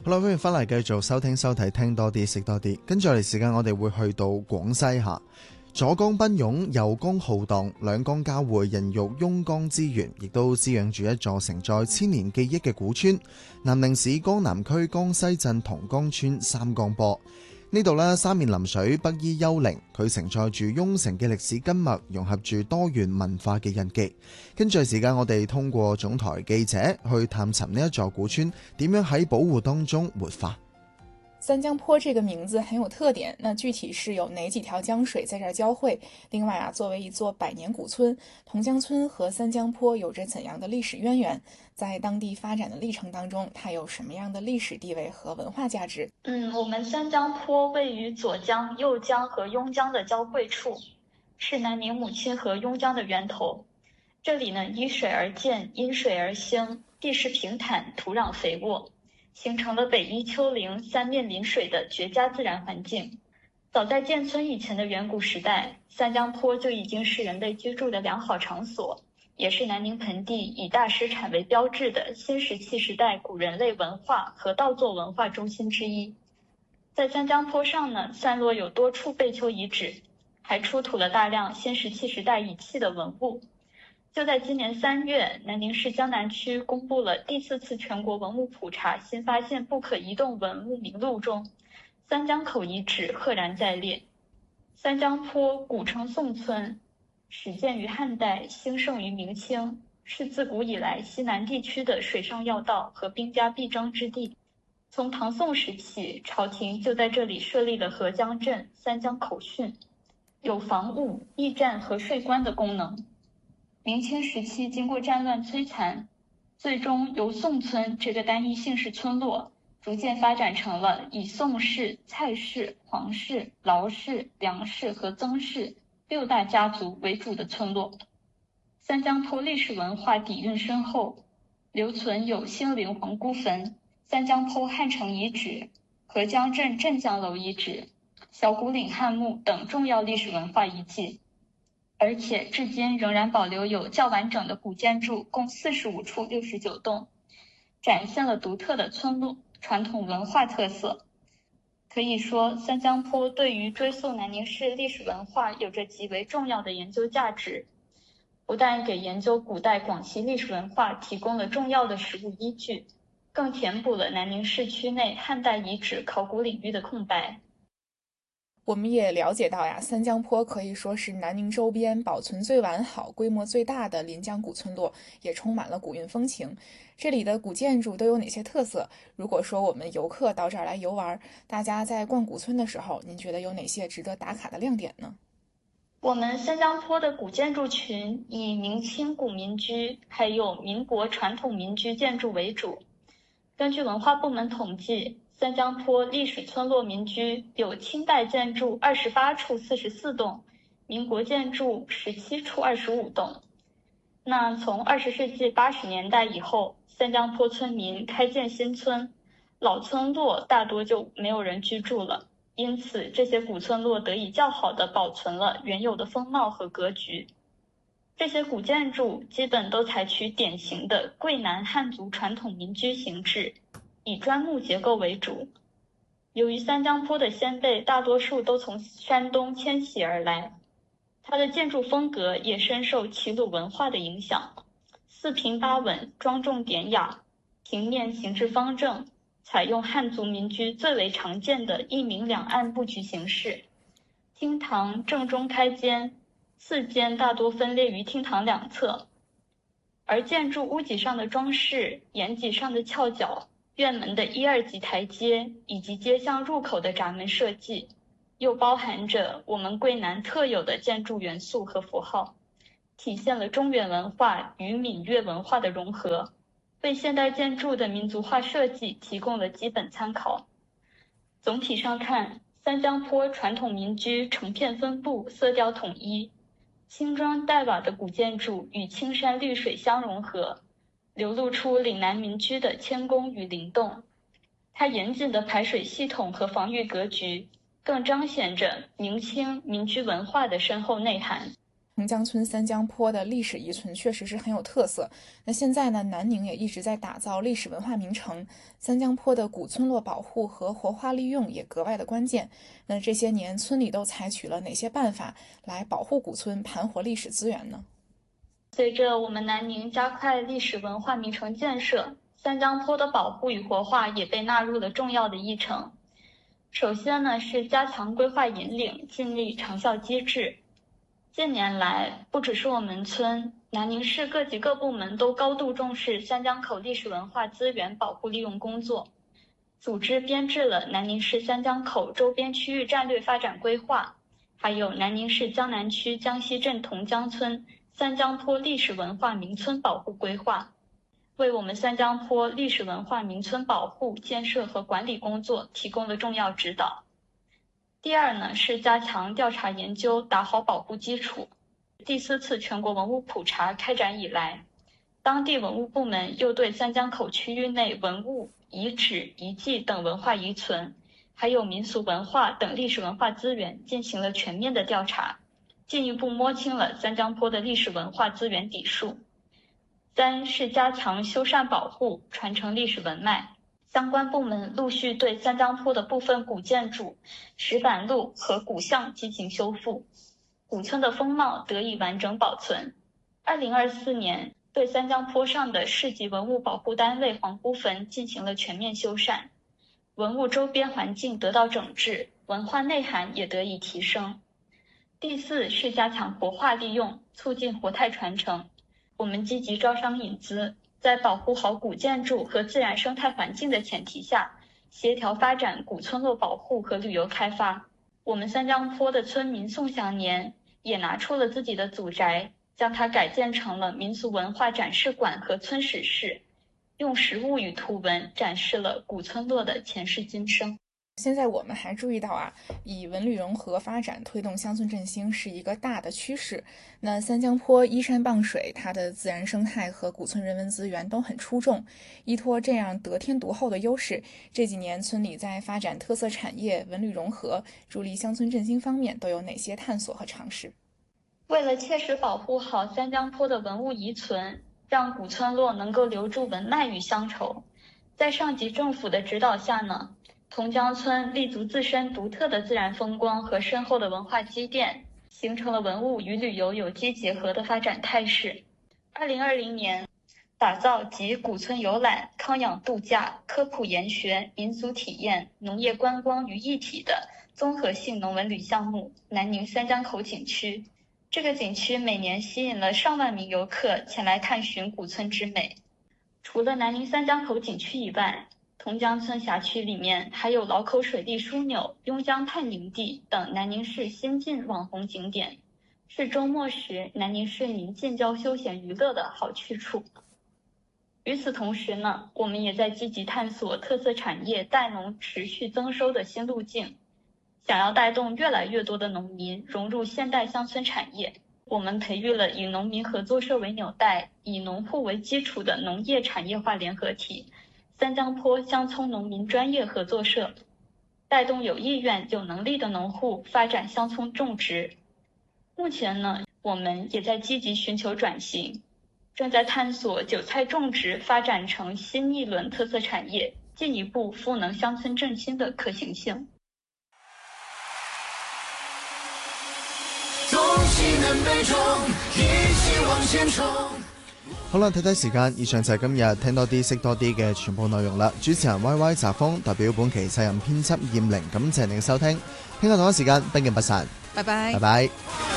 好啦，歡迎翻嚟繼續收聽收睇聽多啲食多啲，跟住落嚟時間我哋會去到廣西下。左江奔湧，右江浩蕩，兩江交匯，孕育雍江資源，亦都滋養住一座承載千年記憶嘅古村——南寧市江南區江西鎮桐江村三江坡。呢度呢，三面臨水，北依丘陵，佢承載住雍城嘅歷史根脈，融合住多元文化嘅印記。跟住時間，我哋通過總台記者去探尋呢一座古村點樣喺保護當中活化。 三江坡这个名字很有特点，那具体是有哪几条江水在这儿交汇？另外啊，作为一座百年古村，桐江村和三江坡有着怎样的历史渊源？在当地发展的历程当中，它有什么样的历史地位和文化价值？ 我们三江坡位于左江、右江和雍江的交汇处，是南宁母亲河雍江的源头。这里呢，依水而建，因水而兴，地势平坦，土壤肥沃，形成了北依丘陵、三面临水的绝佳自然环境。早在建村以前的远古时代，三江坡就已经是人类居住的良好场所，也是南宁盆地以大石产为标志的新石器时代古人类文化和稻作文化中心之一。在三江坡上呢，散落有多处贝丘遗址，还出土了大量新石器时代遗弃的文物。就在今年3月，南宁市江南区公布了第4次全国文物普查新发现不可移动文物名录中，三江口遗址赫然在列。三江坡古称宋村，始建于汉代，兴盛于明清，是自古以来西南地区的水上要道和兵家必争之地。从唐宋时起，朝廷就在这里设立了合江镇、三江口汛，有防务、驿站和税关的功能。明清时期经过战乱摧残，最终由宋村这个单一姓氏村落逐渐发展成了以宋氏、蔡氏、黄氏、劳氏、梁氏和曾氏6大家族为主的村落。三江坡历史文化底蕴深厚，留存有兴陵皇姑坟、三江坡汉城遗址、合江镇镇江楼遗址、小古岭汉墓等重要历史文化遗迹。而且至今仍然保留有较完整的古建筑共45处69栋，展现了独特的村落传统文化特色。可以说，三江坡对于追溯南宁市历史文化有着极为重要的研究价值，不但给研究古代广西历史文化提供了重要的实物依据，更填补了南宁市区内汉代遗址考古领域的空白。 我们也了解到呀，三江坡可以说是南宁周边保存最完好、规模最大的临江古村落，也充满了古韵风情。这里的古建筑都有哪些特色？如果说我们游客到这儿来游玩，大家在逛古村的时候，您觉得有哪些值得打卡的亮点呢？ 我们三江坡的古建筑群以明清古民居还有民国传统民居建筑为主。根据文化部门统计，三江坡历史村落民居有清代建筑28处44栋，民国建筑17处25栋。那从20世纪80年代以后，三江坡村民开建新村，老村落大多就没有人居住了，因此这些古村落得以较好地保存了原有的风貌和格局。这些古建筑基本都采取典型的桂南汉族传统民居形制，以砖木结构为主。由于三江坡的先辈大多数都从山东迁徙而来，它的建筑风格也深受齐鲁文化的影响，四平八稳，庄重典雅，平面形制方正，采用汉族民居最为常见的一明两暗布局形式。厅堂正中开间，四间大多分列于厅堂两侧，而建筑屋脊上的装饰、檐脊上的翘角、院门的1、2级台阶以及街巷入口的闸门设计，又包含着我们桂南特有的建筑元素和符号，体现了中原文化与闽粤文化的融合，为现代建筑的民族化设计提供了基本参考。总体上看，三江坡传统民居成片分布，色调统一，青砖黛瓦的古建筑与青山绿水相融合，流露出岭南民居的谦恭与灵动。它严谨的排水系统和防御格局，更彰显着明清民居文化的深厚内涵。 桐江村三江坡的历史遗存确实是很有特色。那现在呢，南宁也一直在打造历史文化名城，三江坡的古村落保护和活化利用也格外的关键。那这些年村里都采取了哪些办法来保护古村、盘活历史资源呢？ 随着我们南宁加快历史文化名城建设，三江坡的保护与活化也被纳入了重要的议程。首先呢，是加强规划引领，建立长效机制。近年来，不只是我们村，南宁市各级各部门都高度重视三江口历史文化资源保护利用工作，组织编制了南宁市三江口周边区域战略发展规划，还有南宁市江南区江西镇桐江村三江坡历史文化名村保护规划，为我们三江坡历史文化名村保护、建设和管理工作提供了重要指导。第二呢，是加强调查研究，打好保护基础。第4次全国文物普查开展以来，当地文物部门又对三江口区域内文物、遗址、遗迹等文化遗存，还有民俗文化等历史文化资源进行了全面的调查，进一步摸清了三江坡的历史文化资源底数。3是加强修缮保护，传承历史文脉。相关部门陆续对三江坡的部分古建筑、石板路和古巷进行修复，古村的风貌得以完整保存。2024年，对三江坡上的市级文物保护单位黄姑坟进行了全面修缮，文物周边环境得到整治，文化内涵也得以提升。第4是加强活化利用，促进活态传承。我们积极招商引资，在保护好古建筑和自然生态环境的前提下，协调发展古村落保护和旅游开发。我们三江坡的村民宋祥年也拿出了自己的祖宅，将它改建成了民俗文化展示馆和村史室，用实物与图文展示了古村落的前世今生。 现在我们还注意到以文旅融合发展推动乡村振兴是一个大的趋势。那三江坡依山傍水，它的自然生态和古村人文资源都很出众。依托这样得天独厚的优势，这几年村里在发展特色产业、文旅融合、助力乡村振兴方面都有哪些探索和尝试？ 为了切实保护好三江坡的文物遗存，让古村落能够留住文脉与乡愁，在上级政府的指导下呢，桐江村立足自身独特的自然风光和深厚的文化积淀，形成了文物与旅游有机结合的发展态势。2020年，打造集古村游览、康养度假、科普研学、民俗体验、农业观光于一体的综合性农文旅项目南宁三江口景区。这个景区每年吸引了上万名游客前来探寻古村之美。除了南宁三江口景区以外，桐江村辖区里面还有老口水利枢纽、邕江探宁地等南宁市新晋网红景点，是周末时南宁市民近郊休闲娱乐的好去处。与此同时呢，我们也在积极探索特色产业带农持续增收的新路径，想要带动越来越多的农民融入现代乡村产业。我们培育了以农民合作社为纽带、以农户为基础的农业产业化联合体三江坡乡村农民专业合作社，带动有意愿、有能力的农户发展乡村种植。目前呢，我们也在积极寻求转型，正在探索韭菜种植发展成新一轮特色产业，进一步赋能乡村振兴的可行性。 东西南北中，一起往前冲。 好啦，睇睇時間，以上就係今日聽多啲識多啲嘅全部內容啦。主持人 YY 澤峰代表本期責任編輯葉玲，感謝你嘅收聽。聽日同一時間不見不散， 拜拜。 拜拜。